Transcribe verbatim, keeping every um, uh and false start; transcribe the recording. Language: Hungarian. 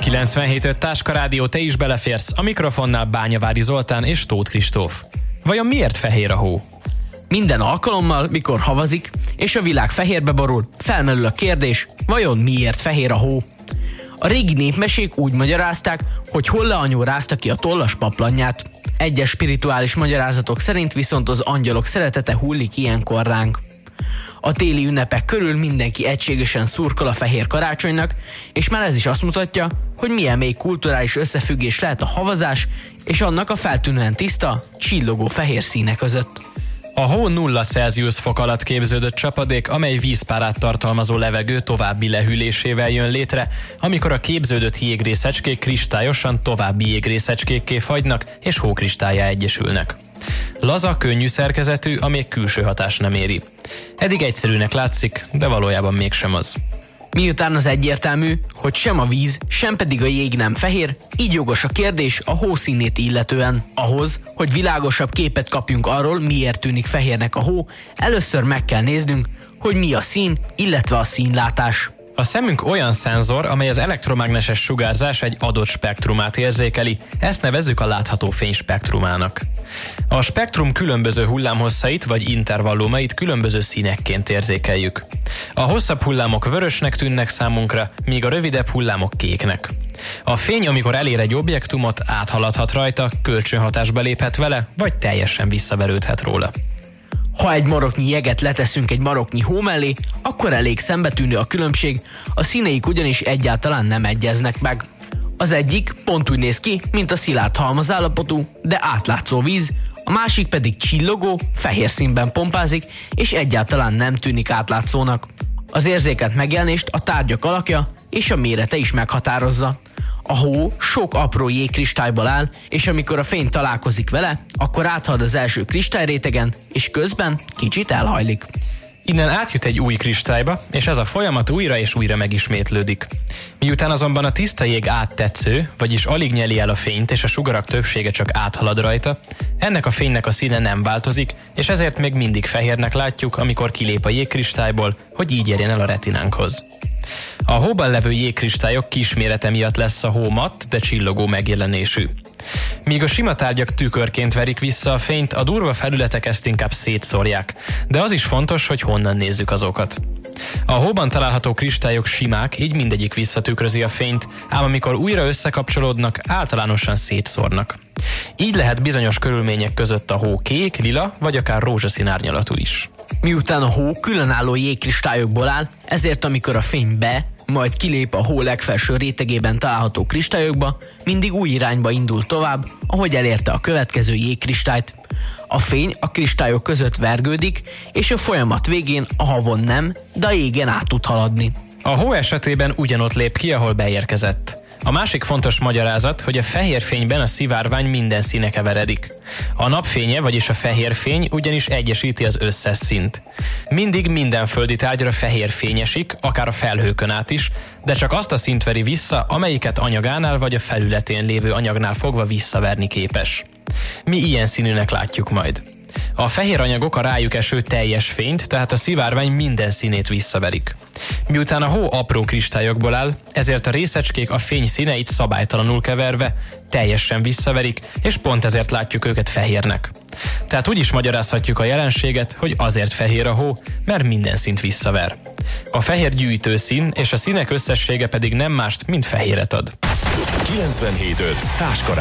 kilencvenhét öt Táska Rádió, te is beleférsz, a mikrofonnál Bányavári Zoltán és Tóth Kristóf. Vajon miért fehér a hó? Minden alkalommal, mikor havazik, és a világ fehérbe borul, felmerül a kérdés, vajon miért fehér a hó? A régi népmesék úgy magyarázták, hogy Holle-anyó rázta ki a tollas paplanját. Egyes spirituális magyarázatok szerint viszont az angyalok szeretete hullik ilyenkor ránk. A téli ünnepek körül mindenki egységesen szurkol a fehér karácsonynak, és már ez is azt mutatja, hogy milyen mély kulturális összefüggés lehet a havazás és annak a feltűnően tiszta, csillogó fehér színe között. A hó nulla Celsius fok alatt képződött csapadék, amely vízpárát tartalmazó levegő további lehűlésével jön létre, amikor a képződött jégrészecskék kristályosan további jégrészecskékké fagynak és hókristályá egyesülnek. Laza, könnyű szerkezetű, amíg külső hatás nem éri. Eddig egyszerűnek látszik, de valójában mégsem az. Miután az egyértelmű, hogy sem a víz, sem pedig a jég nem fehér, így jogos a kérdés a hó színét illetően. Ahhoz, hogy világosabb képet kapjunk arról, miért tűnik fehérnek a hó, először meg kell néznünk, hogy mi a szín, illetve a színlátás. A szemünk olyan szenzor, amely az elektromágneses sugárzás egy adott spektrumát érzékeli, ezt nevezzük a látható fény spektrumának. A spektrum különböző hullámhosszait vagy intervallumait különböző színekként érzékeljük. A hosszabb hullámok vörösnek tűnnek számunkra, míg a rövidebb hullámok kéknek. A fény, amikor elér egy objektumot, áthaladhat rajta, kölcsönhatásba léphet vele, vagy teljesen visszaverődhet róla. Ha egy maroknyi jeget leteszünk egy maroknyi hó mellé, akkor elég szembetűnő a különbség, a színeik ugyanis egyáltalán nem egyeznek meg. Az egyik pont úgy néz ki, mint a szilárd halmazállapotú, de átlátszó víz, a másik pedig csillogó, fehér színben pompázik, és egyáltalán nem tűnik átlátszónak. Az érzékelt megjelenést a tárgyak alakja és a mérete is meghatározza. A hó sok apró jégkristályból áll, és amikor a fény találkozik vele, akkor áthalad az első kristályrétegen, és közben kicsit elhajlik. Innen átjut egy új kristályba, és ez a folyamat újra és újra megismétlődik. Miután azonban a tiszta jég áttetsző, vagyis alig nyeli el a fényt, és a sugarak többsége csak áthalad rajta, ennek a fénynek a színe nem változik, és ezért még mindig fehérnek látjuk, amikor kilép a jégkristályból, hogy így érjen el a retinánkhoz. A hóban levő jégkristályok kismérete miatt lesz a hó matt, de csillogó megjelenésű. Míg a sima tárgyak tükörként verik vissza a fényt, a durva felületek ezt inkább szétszórják, de az is fontos, hogy honnan nézzük azokat. A hóban található kristályok simák, így mindegyik visszatükrözi a fényt, ám amikor újra összekapcsolódnak, általánosan szétszórnak. Így lehet bizonyos körülmények között a hó kék, lila vagy akár rózsaszín árnyalatú is. Miután a hó különálló jégkristályokból áll, ezért amikor a fény be, majd kilép a hó legfelső rétegében található kristályokba, mindig új irányba indul tovább, ahogy elérte a következő jégkristályt. A fény a kristályok között vergődik, és a folyamat végén a havon nem, de a jégen át tud haladni. A hó esetében ugyanott lép ki, ahol beérkezett. A másik fontos magyarázat, hogy a fehér fényben a szivárvány minden színe keveredik. A napfénye, vagyis a fehér fény ugyanis egyesíti az összes színt. Mindig minden földi tárgyra fehér fény esik, akár a felhőkön át is, de csak azt a színt veri vissza, amelyiket anyagánál vagy a felületén lévő anyagnál fogva visszaverni képes. Mi ilyen színűnek látjuk majd. A fehér anyagok a rájuk eső teljes fényt, tehát a szivárvány minden színét visszaverik. Miután a hó apró kristályokból áll, ezért a részecskék a fény színeit szabálytalanul keverve teljesen visszaverik, és pont ezért látjuk őket fehérnek. Tehát úgy is magyarázhatjuk a jelenséget, hogy azért fehér a hó, mert minden színt visszaver. A fehér gyűjtőszín és a színek összessége pedig nem mást, mint fehéret ad. kilencvenhét öt Táska